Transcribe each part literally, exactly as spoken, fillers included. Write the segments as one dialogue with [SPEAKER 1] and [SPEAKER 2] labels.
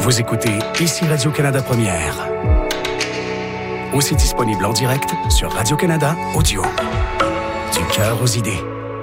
[SPEAKER 1] Vous écoutez Ici Radio-Canada Première. Aussi disponible en direct sur Radio-Canada Audio. Du cœur aux idées.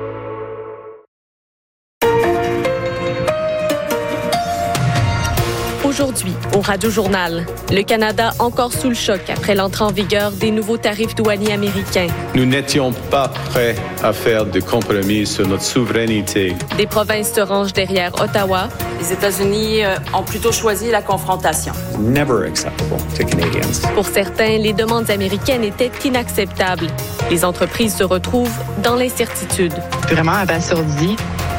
[SPEAKER 2] Aujourd'hui, au Radio-Journal, le Canada encore sous le choc après l'entrée en vigueur des nouveaux tarifs douaniers américains.
[SPEAKER 3] Nous n'étions pas prêts à faire de compromis sur notre souveraineté.
[SPEAKER 2] Des provinces se rangent derrière Ottawa.
[SPEAKER 4] Les États-Unis ont plutôt choisi la confrontation.
[SPEAKER 5] Never acceptable to Canadians.
[SPEAKER 2] Pour certains, les demandes américaines étaient inacceptables. Les entreprises se retrouvent dans l'incertitude.
[SPEAKER 6] Vraiment abasourdi.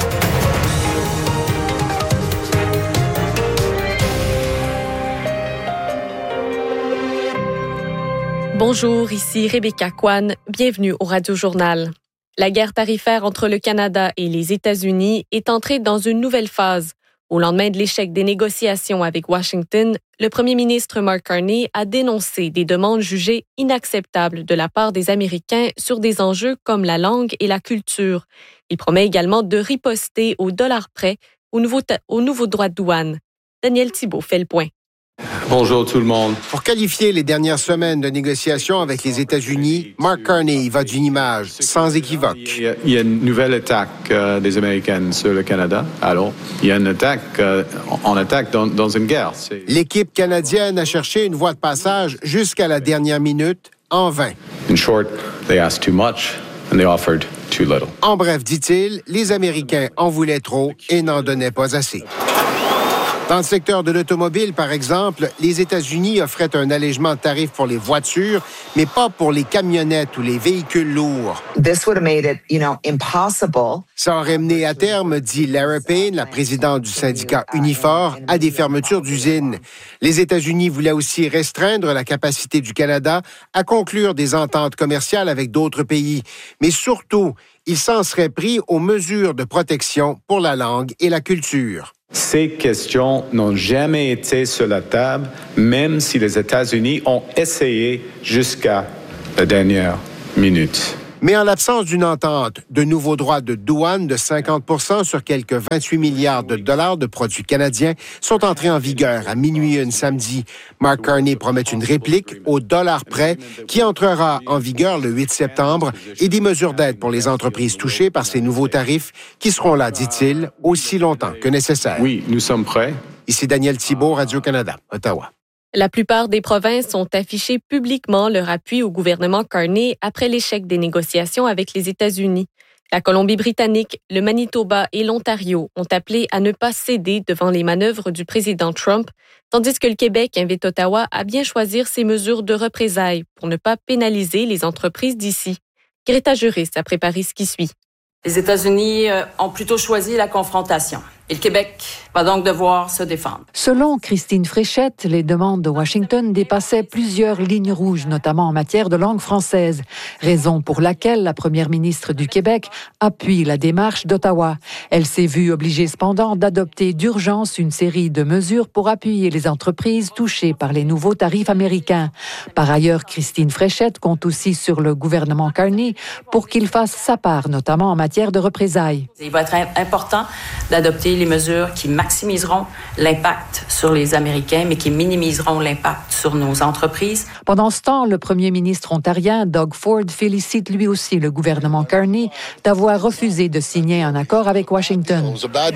[SPEAKER 2] Bonjour, ici Rebecca Kwan. Bienvenue au Radio-Journal. La guerre tarifaire entre le Canada et les États-Unis est entrée dans une nouvelle phase. Au lendemain de l'échec des négociations avec Washington, le premier ministre Mark Carney a dénoncé des demandes jugées inacceptables de la part des Américains sur des enjeux comme la langue et la culture. Il promet également de riposter au dollar près aux nouveaux, ta- aux nouveaux droits de douane. Daniel Thibault fait le point.
[SPEAKER 3] Bonjour tout le monde.
[SPEAKER 7] Pour qualifier les dernières semaines de négociations avec les États-Unis, Mark Carney va d'une image sans équivoque.
[SPEAKER 3] Il y a, il y a une nouvelle attaque euh, des Américains sur le Canada. Alors, il y a une attaque, euh, on attaque dans, dans une guerre. C'est...
[SPEAKER 7] L'équipe canadienne a cherché une voie de passage jusqu'à la dernière minute, en vain.
[SPEAKER 3] In short, they asked too much and they offered too little.
[SPEAKER 7] En bref, dit-il, les Américains en voulaient trop et n'en donnaient pas assez. Dans le secteur de l'automobile, par exemple, les États-Unis offraient un allègement de tarifs pour les voitures, mais pas pour les camionnettes ou les véhicules lourds.
[SPEAKER 8] This would have made it, you know, impossible.
[SPEAKER 7] Ça aurait mené à terme, dit Lara Payne, la présidente du syndicat Unifor, à des fermetures d'usines. Les États-Unis voulaient aussi restreindre la capacité du Canada à conclure des ententes commerciales avec d'autres pays. Mais surtout, ils s'en seraient pris aux mesures de protection pour la langue et la culture.
[SPEAKER 3] Ces questions n'ont jamais été sur la table, même si les États-Unis ont essayé jusqu'à la dernière minute.
[SPEAKER 7] Mais en l'absence d'une entente, de nouveaux droits de douane de cinquante pour cent sur quelques vingt-huit milliards de dollars de produits canadiens sont entrés en vigueur à minuit une samedi. Mark Carney promet une réplique au dollar près qui entrera en vigueur le huit septembre et des mesures d'aide pour les entreprises touchées par ces nouveaux tarifs qui seront là, dit-il, aussi longtemps que nécessaire.
[SPEAKER 3] Oui, nous sommes prêts.
[SPEAKER 7] Ici Daniel Thibault, Radio-Canada, Ottawa.
[SPEAKER 2] La plupart des provinces ont affiché publiquement leur appui au gouvernement Carney après l'échec des négociations avec les États-Unis. La Colombie-Britannique, le Manitoba et l'Ontario ont appelé à ne pas céder devant les manœuvres du président Trump, tandis que le Québec invite Ottawa à bien choisir ses mesures de représailles pour ne pas pénaliser les entreprises d'ici. Greta Juris a préparé ce qui suit.
[SPEAKER 4] Les États-Unis ont plutôt choisi la confrontation. Et le Québec va donc devoir se défendre.
[SPEAKER 9] Selon Christine Fréchette, les demandes de Washington dépassaient plusieurs lignes rouges, notamment en matière de langue française, raison pour laquelle la première ministre du Québec appuie la démarche d'Ottawa. Elle s'est vue obligée cependant d'adopter d'urgence une série de mesures pour appuyer les entreprises touchées par les nouveaux tarifs américains. Par ailleurs, Christine Fréchette compte aussi sur le gouvernement Carney pour qu'il fasse sa part, notamment en matière de représailles.
[SPEAKER 4] Il va être important d'adopter les mesures qui maximiseront l'impact sur les Américains, mais qui minimiseront l'impact sur nos entreprises.
[SPEAKER 9] Pendant ce temps, le premier ministre ontarien, Doug Ford, félicite lui aussi le gouvernement Carney d'avoir refusé de signer un accord avec Washington.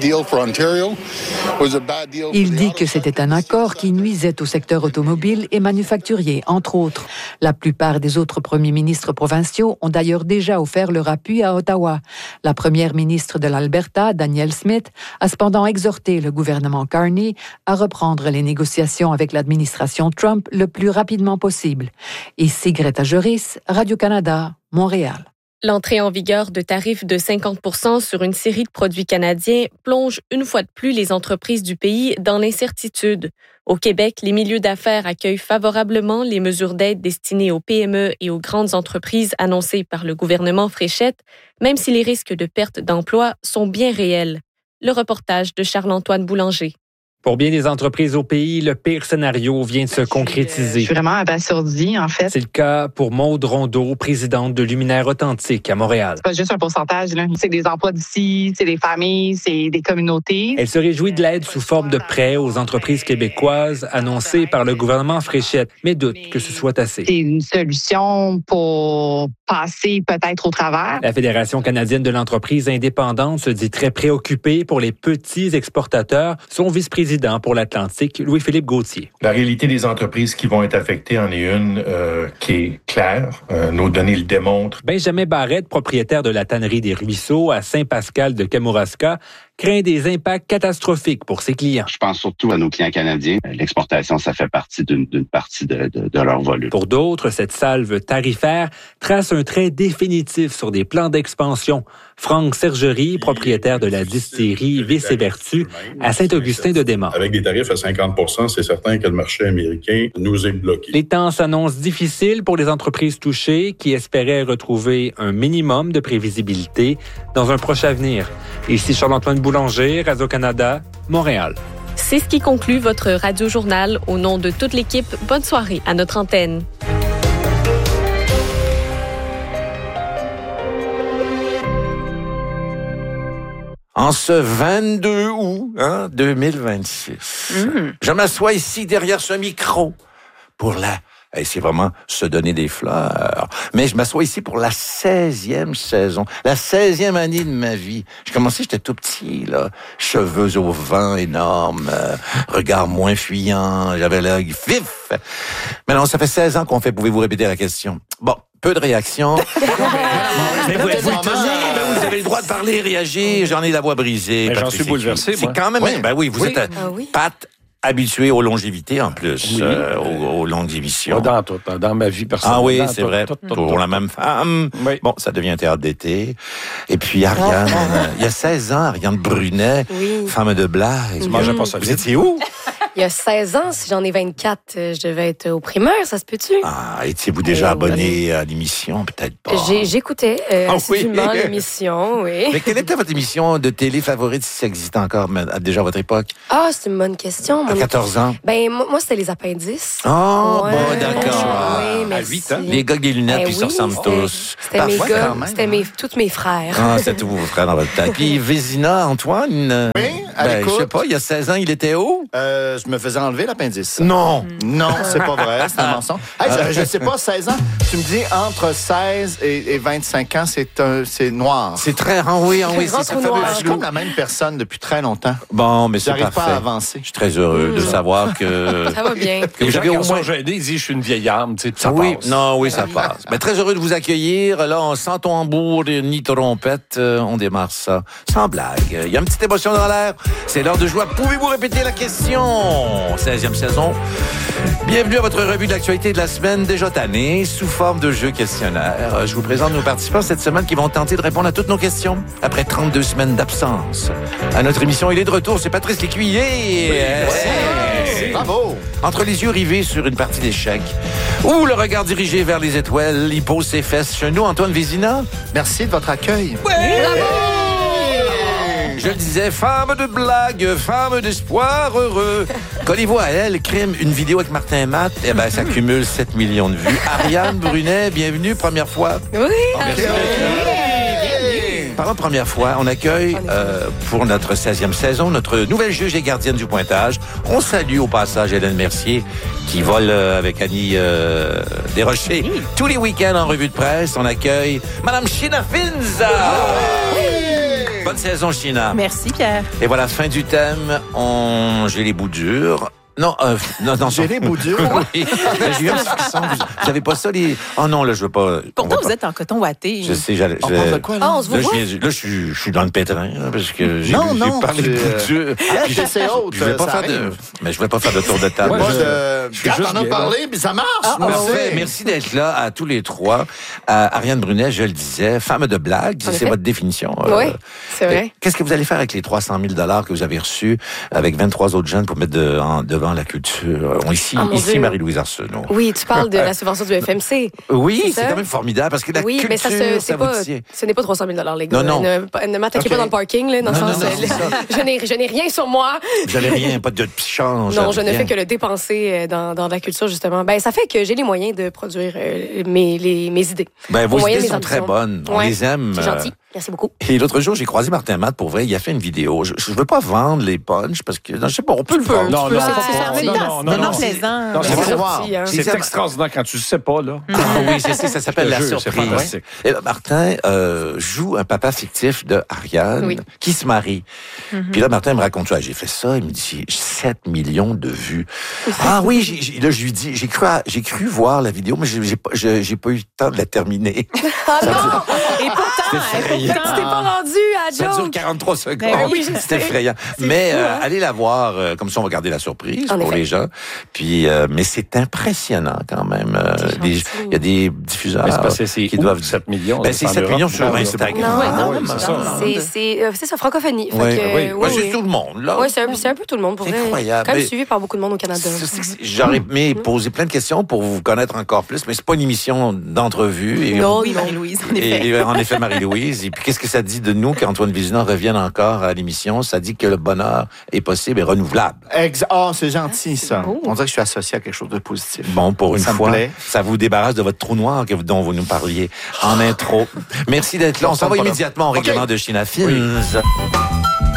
[SPEAKER 9] Il dit que c'était un accord qui nuisait au secteur automobile et manufacturier, entre autres. La plupart des autres premiers ministres provinciaux ont d'ailleurs déjà offert leur appui à Ottawa. La première ministre de l'Alberta, Danielle Smith, a cependant exhorté le gouvernement Carney à reprendre les négociations avec l'administration Trump le plus rapidement possible. Ici Greta Juris, Radio-Canada, Montréal.
[SPEAKER 2] L'entrée en vigueur de tarifs de cinquante pour cent sur une série de produits canadiens plonge une fois de plus les entreprises du pays dans l'incertitude. Au Québec, les milieux d'affaires accueillent favorablement les mesures d'aide destinées aux P M E et aux grandes entreprises annoncées par le gouvernement Fréchette, même si les risques de perte d'emploi sont bien réels. Le reportage de Charles-Antoine Boulanger.
[SPEAKER 6] Pour bien des entreprises au pays, le pire scénario vient de se concrétiser.
[SPEAKER 10] Je suis vraiment abasourdie, en fait.
[SPEAKER 6] C'est le cas pour Maude Rondeau, présidente de Luminaire Authentique à Montréal.
[SPEAKER 10] C'est pas juste un pourcentage, là. C'est des emplois d'ici, c'est des familles, c'est des communautés.
[SPEAKER 6] Elle se réjouit de l'aide sous forme de prêts aux entreprises québécoises annoncée par le gouvernement Fréchette, mais doute que ce soit assez.
[SPEAKER 10] C'est une solution pour passer peut-être au travers.
[SPEAKER 6] La Fédération canadienne de l'entreprise indépendante se dit très préoccupée pour les petits exportateurs. Son vice-président pour l'Atlantique, Louis-Philippe Gauthier.
[SPEAKER 11] La réalité des entreprises qui vont être affectées en est une euh, qui est claire. Euh, nos données le démontrent.
[SPEAKER 6] Benjamin Barrette, propriétaire de la tannerie des Ruisseaux à Saint-Pascal de Kamouraska, craint des impacts catastrophiques pour ses clients.
[SPEAKER 12] Je pense surtout à nos clients canadiens. L'exportation, ça fait partie d'une, d'une partie de, de, de leur volume.
[SPEAKER 6] Pour d'autres, cette salve tarifaire trace un trait définitif sur des plans d'expansion. Franck Sergerie, propriétaire de la distillerie Vice et Vertu à Saint-Augustin-de-Desmaures.
[SPEAKER 13] Avec des tarifs à cinquante pour cent, c'est certain que le marché américain nous est bloqué.
[SPEAKER 6] Les temps s'annoncent difficiles pour les entreprises touchées qui espéraient retrouver un minimum de prévisibilité dans un proche avenir. Ici Charles-Antoine Boulanger, Radio-Canada, Montréal.
[SPEAKER 2] C'est ce qui conclut votre Radio-Journal. Au nom de toute l'équipe, bonne soirée à notre antenne.
[SPEAKER 14] En ce vingt-deux août hein, deux mille vingt-six, mmh. je m'assois ici derrière ce micro pour la... Et c'est vraiment se donner des fleurs. Mais je m'assois ici pour la seizième saison, la seizième année de ma vie. J'ai commencé, j'étais tout petit, là. Cheveux au vent énormes, euh, regard moins fuyant, j'avais l'œil vif. Maintenant, ça fait seize ans qu'on fait. Pouvez-vous répéter la question? Bon, peu de réactions. Mais vous, vous, le tenez, vous avez le droit de parler, réagir. J'en ai la voix brisée.
[SPEAKER 5] J'en suis bouleversé,
[SPEAKER 14] moi. C'est quand même... Oui. Ben oui, vous oui. êtes... Ah, oui. Pat... habitué aux longévités en plus, oui. euh, aux, aux longues émissions.
[SPEAKER 5] Dans, tout, dans ma vie personnelle.
[SPEAKER 14] Ah oui,
[SPEAKER 5] dans,
[SPEAKER 14] c'est
[SPEAKER 5] tout,
[SPEAKER 14] vrai.
[SPEAKER 5] Tout, tout,
[SPEAKER 14] pour tout. La même femme. Oui. Bon, ça devient théâtre d'été. Et puis Ariane, il y a seize ans, Ariane Brunet, oui. femme de blague.
[SPEAKER 5] Tu mangeais pas ça.
[SPEAKER 14] Vous étiez où?
[SPEAKER 15] Il y a seize ans, si j'en ai vingt-quatre, je devais être au primaire, ça se peut-tu?
[SPEAKER 14] Ah, étiez-vous déjà abonné à l'émission? Peut-être pas.
[SPEAKER 15] J'ai, j'écoutais euh, ah, assidûment oui. l'émission, oui.
[SPEAKER 14] Mais quelle était votre émission de télé favorite, si ça existe encore déjà à votre époque?
[SPEAKER 15] Ah, c'est une bonne question.
[SPEAKER 14] À quatorze ans?
[SPEAKER 15] Ben, moi, c'était les appendices.
[SPEAKER 14] Oh, ouais, bon, d'accord.
[SPEAKER 15] Oui,
[SPEAKER 14] à huit ans? Les gars avec des lunettes, ben puis oui, ils se ressemblent tous.
[SPEAKER 15] C'était mes gars, c'était mes, tous mes frères.
[SPEAKER 14] Ah, c'était tous vos frères dans votre tête. Puis Vézina, Antoine?
[SPEAKER 16] Oui, à
[SPEAKER 14] ben,
[SPEAKER 16] l'écoute.
[SPEAKER 14] Je sais pas, il y a seize ans, il était où?
[SPEAKER 16] Euh, je me faisais enlever l'appendice.
[SPEAKER 14] Non!
[SPEAKER 16] Non, c'est pas vrai, c'est un mensonge. Hey, je, je sais pas, seize ans, tu me dis entre seize et, et vingt-cinq ans, c'est, un, c'est noir.
[SPEAKER 14] C'est très... Ah oui, ah oui, c'est très
[SPEAKER 16] noir. Je suis comme la même personne depuis très longtemps.
[SPEAKER 14] Bon, mais c'est
[SPEAKER 16] J'arrive
[SPEAKER 14] parfait.
[SPEAKER 16] pas à avancer.
[SPEAKER 14] Je suis très heureux mmh. de savoir que...
[SPEAKER 15] Ça va bien.
[SPEAKER 5] Que vous avez au moins... Ils disent, je suis une vieille âme, tu sais, ça
[SPEAKER 14] oui,
[SPEAKER 5] passe.
[SPEAKER 14] Non, oui, ça passe. Mais très heureux de vous accueillir. Là, on sans tambour ni trompette, euh, on démarre ça. Sans blague. Il y a une petite émotion dans l'air. C'est l'heure de jouer. Pouvez-vous répéter la question? seizième saison. Bienvenue à votre revue de l'actualité de la semaine, déjà tannée, sous forme de jeu questionnaire. Je vous présente nos participants cette semaine qui vont tenter de répondre à toutes nos questions après trente-deux semaines d'absence. À notre émission, il est de retour, c'est Patrice Lécuyer.
[SPEAKER 16] Oui, ouais. Bravo!
[SPEAKER 14] Entre les yeux rivés sur une partie d'échecs ou le regard dirigé vers les étoiles, il pose ses fesses chez nous, Antoine Vézina.
[SPEAKER 16] Merci de votre accueil.
[SPEAKER 14] Ouais. Bravo! Je le disais, femme de blague, femme d'espoir heureux. Collez-vous à elle, crime, une vidéo avec Martin Matt, eh ben, ça cumule sept millions de vues. Ariane Brunet, bienvenue, première fois.
[SPEAKER 15] Oui.
[SPEAKER 14] Oh, merci. Par la première fois, on accueille euh, pour notre seizième saison notre nouvelle juge et gardienne du pointage. On salue au passage Hélène Mercier qui vole euh, avec Annie euh, Desrochers oui. tous les week-ends en revue de presse. On accueille Madame Sheena Finza. Oui. Bonne saison, Sheena.
[SPEAKER 17] Merci, Pierre.
[SPEAKER 14] Et voilà, fin du thème. On... J'ai les bouts durs. Non, euh, non, non.
[SPEAKER 16] J'ai les bouts durs.
[SPEAKER 14] Oui. J'ai eu un petit frisson. Vous n'avez pas ça, les... Oh non, là, je veux pas...
[SPEAKER 17] Pourtant, vous
[SPEAKER 14] pas...
[SPEAKER 17] êtes en coton watté.
[SPEAKER 14] Je sais, j'allais...
[SPEAKER 16] On parle de quoi, là?
[SPEAKER 15] Ah, on se voit.
[SPEAKER 14] Là, je, viens, là je, suis, je suis dans le pétrin, hein, parce que j'ai,
[SPEAKER 16] non,
[SPEAKER 14] j'ai
[SPEAKER 16] non,
[SPEAKER 14] parlé de bouts durs.
[SPEAKER 16] Ah, c'est autre,
[SPEAKER 14] je vais pas faire de... Mais je vais pas faire de tour de table.
[SPEAKER 16] Ouais,
[SPEAKER 14] moi,
[SPEAKER 16] je... je... Regarde, t'en as parlé, puis ça marche.
[SPEAKER 14] Ah, parfait. Merci d'être là à tous les trois. À Ariane Brunet, je le disais, femme de blague, c'est votre définition.
[SPEAKER 15] Oui, euh, c'est vrai.
[SPEAKER 14] Qu'est-ce que vous allez faire avec les trois cent mille dollars que vous avez reçus avec vingt-trois autres jeunes pour mettre de, en, devant souvent la culture. Ici,
[SPEAKER 15] Ah, mon
[SPEAKER 14] ici
[SPEAKER 15] Dieu.
[SPEAKER 14] Marie-Louise Arsenault.
[SPEAKER 15] Oui, tu parles de la subvention du F M C.
[SPEAKER 14] Oui,
[SPEAKER 15] C'est
[SPEAKER 14] c'est
[SPEAKER 15] ça?
[SPEAKER 14] quand même formidable parce que la
[SPEAKER 15] oui,
[SPEAKER 14] culture,
[SPEAKER 15] mais ça, se,
[SPEAKER 14] ça
[SPEAKER 15] c'est
[SPEAKER 14] vous
[SPEAKER 15] pas,
[SPEAKER 14] tient.
[SPEAKER 15] ce n'est pas trois cent mille les gars.
[SPEAKER 14] Non, non.
[SPEAKER 15] Ne, ne m'attaquez
[SPEAKER 14] Okay.
[SPEAKER 15] pas dans le parking. Là, dans
[SPEAKER 14] Non,
[SPEAKER 15] le
[SPEAKER 14] non,
[SPEAKER 15] sens,
[SPEAKER 14] non,
[SPEAKER 15] euh,
[SPEAKER 14] c'est ça.
[SPEAKER 15] je, n'ai, je n'ai rien sur moi.
[SPEAKER 14] Vous n'avez rien, pas de change.
[SPEAKER 15] Non, je ne
[SPEAKER 14] rien.
[SPEAKER 15] fais que le dépenser euh, dans, dans la culture, justement. Ben, ça fait que j'ai les moyens de produire euh, mes, les, mes idées.
[SPEAKER 14] Ben, vos
[SPEAKER 15] Au moyen
[SPEAKER 14] idées
[SPEAKER 15] de mes
[SPEAKER 14] sont très
[SPEAKER 15] ambitions.
[SPEAKER 14] bonnes. On
[SPEAKER 15] Ouais.
[SPEAKER 14] les aime.
[SPEAKER 15] C'est
[SPEAKER 14] euh,
[SPEAKER 15] gentil. Merci beaucoup.
[SPEAKER 14] Et l'autre jour, j'ai croisé Martin Matt, pour vrai, il a fait une vidéo. Je ne veux pas vendre les punchs parce que, non, je sais pas, on peut le vendre.
[SPEAKER 5] Non,
[SPEAKER 15] Tu peux,
[SPEAKER 5] non,
[SPEAKER 15] c'est-
[SPEAKER 5] non,
[SPEAKER 15] c'est
[SPEAKER 5] non,
[SPEAKER 15] sorti.
[SPEAKER 5] non, non,
[SPEAKER 17] C'est
[SPEAKER 5] non,
[SPEAKER 17] vraiment
[SPEAKER 5] non.
[SPEAKER 17] plaisant.
[SPEAKER 5] Non,
[SPEAKER 16] Mais
[SPEAKER 5] c'est
[SPEAKER 16] faut
[SPEAKER 5] ça.
[SPEAKER 16] voir.
[SPEAKER 15] Sorti, hein.
[SPEAKER 5] C'est
[SPEAKER 14] C'est-
[SPEAKER 5] extraordinaire quand tu ne sais pas, là.
[SPEAKER 14] Ah oui, c'est ça, ça s'appelle
[SPEAKER 5] Je
[SPEAKER 14] la
[SPEAKER 5] te jure, c'est
[SPEAKER 14] surprise.
[SPEAKER 5] fantastique.
[SPEAKER 14] Et là, Martin euh, joue un papa fictif de Ariane
[SPEAKER 15] Oui.
[SPEAKER 14] qui se marie.
[SPEAKER 17] Mhm.
[SPEAKER 14] Puis là, Martin me raconte ça. J'ai fait ça, il me dit sept millions de vues. Ah oui, j'ai, j'ai- là je lui dis, j'ai cru, à- j'ai cru voir la vidéo, mais j'ai, j'ai pas, j'ai, j'ai pas eu le temps de la terminer.
[SPEAKER 15] Ah non!
[SPEAKER 17] Et pourtant,
[SPEAKER 14] C'est
[SPEAKER 17] et
[SPEAKER 14] effrayant.
[SPEAKER 17] pourtant-
[SPEAKER 15] Tu t'es pas rendu à
[SPEAKER 14] Ça dure
[SPEAKER 15] joke.
[SPEAKER 14] quarante-trois secondes.
[SPEAKER 17] Ben oui, je
[SPEAKER 14] c'est
[SPEAKER 15] sais.
[SPEAKER 14] effrayant.
[SPEAKER 15] C'est
[SPEAKER 14] Mais
[SPEAKER 15] fou,
[SPEAKER 14] euh,
[SPEAKER 15] hein?
[SPEAKER 14] allez la voir, euh, comme ça on va garder la surprise
[SPEAKER 15] En
[SPEAKER 14] pour
[SPEAKER 15] effet.
[SPEAKER 14] les gens. Puis, euh, mais c'est impressionnant quand même. Euh,
[SPEAKER 15] C'est
[SPEAKER 14] des-
[SPEAKER 15] gentil.
[SPEAKER 14] Il y a des diffuseurs
[SPEAKER 5] Mais c'est parce que c'est
[SPEAKER 14] qui
[SPEAKER 5] où,
[SPEAKER 14] doivent
[SPEAKER 5] sept millions.
[SPEAKER 14] Ben,
[SPEAKER 5] là,
[SPEAKER 14] c'est
[SPEAKER 5] en
[SPEAKER 14] sept
[SPEAKER 5] Europe.
[SPEAKER 14] millions sur
[SPEAKER 5] Ben oui,
[SPEAKER 14] Instagram.
[SPEAKER 15] Non,
[SPEAKER 5] Ah,
[SPEAKER 15] non,
[SPEAKER 5] oui,
[SPEAKER 15] non,
[SPEAKER 5] c'est ça.
[SPEAKER 15] c'est, c'est, euh, c'est ça, francophonie. Fait
[SPEAKER 14] Oui,
[SPEAKER 15] que,
[SPEAKER 14] oui.
[SPEAKER 15] euh,
[SPEAKER 14] Ben, c'est
[SPEAKER 15] oui.
[SPEAKER 14] tout le monde, là.
[SPEAKER 15] Oui, c'est un, c'est un peu tout le monde, pour
[SPEAKER 14] C'est
[SPEAKER 15] vrai.
[SPEAKER 14] incroyable.
[SPEAKER 15] Quand même
[SPEAKER 14] Mais-
[SPEAKER 15] suivi par beaucoup de monde au Canada.
[SPEAKER 14] C'est- c'est- c'est- J'aurais aimé poser plein de questions pour vous connaître encore plus, mais c'est pas une émission d'entrevue. Et
[SPEAKER 15] Non,
[SPEAKER 17] Oui,
[SPEAKER 15] non.
[SPEAKER 17] Marie-Louise, en effet.
[SPEAKER 14] Et, et en effet, Marie-Louise. Et puis, qu'est-ce que ça dit de nous qu'Antoine Vézina revienne encore à l'émission? Ça dit que le bonheur est possible et renouvelable.
[SPEAKER 16] Ex- oh, c'est gentil, ça.
[SPEAKER 15] beau.
[SPEAKER 16] On dirait que je suis associé à quelque chose de positif.
[SPEAKER 14] Bon, pour une
[SPEAKER 16] Ça me
[SPEAKER 14] fois,
[SPEAKER 16] plaît.
[SPEAKER 14] ça vous débarrasse de votre trou noir que vous- dont vous nous parliez en intro. Merci d'être là. On
[SPEAKER 16] On
[SPEAKER 14] s'en va
[SPEAKER 16] s'en va là.
[SPEAKER 14] immédiatement au règlement
[SPEAKER 16] OK.
[SPEAKER 14] de China Films.